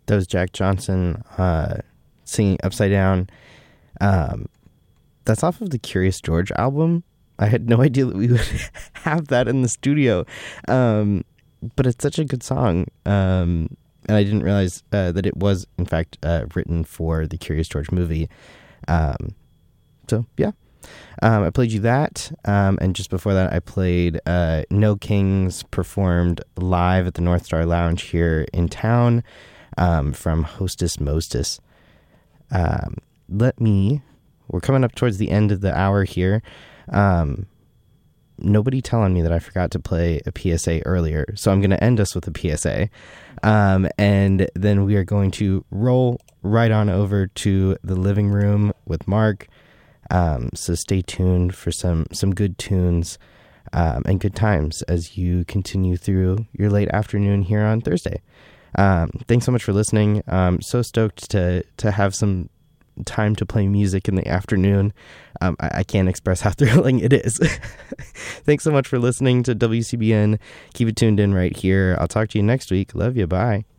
That was Jack Johnson singing Upside Down. That's off of the Curious George album. I had no idea that we would have that in the studio. But it's such a good song. And I didn't realize that it was, in fact, written for the Curious George movie. So, yeah. I played you that. And just before that, I played No Kings performed live at the North Star Lounge here in town from Hostess Mostess. We're coming up towards the end of the hour here. Nobody telling me that I forgot to play a PSA earlier, so I'm going to end us with a PSA, and then we are going to roll right on over to the living room with Mark. So stay tuned for some good tunes and good times as you continue through your late afternoon here on Thursday. Thanks so much for listening. So stoked to have some time to play music in the afternoon. I can't express how thrilling it is. Thanks so much for listening to WCBN. Keep it tuned in right here. I'll talk to you next week. Love you. Bye.